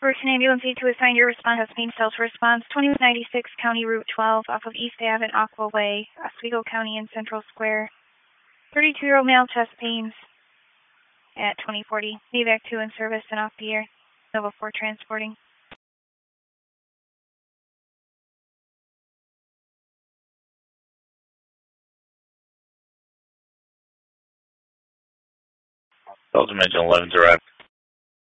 Berkson Ambulance 2 assigned your response has been cell to response 2196 County Route 12 off of East Ave and Aqua Way, Oswego County in Central Square. 32-year-old male, chest pains at 2040. Evac 2 in service and off the air. Nova 4 transporting. Delta Dimension 11's arrived.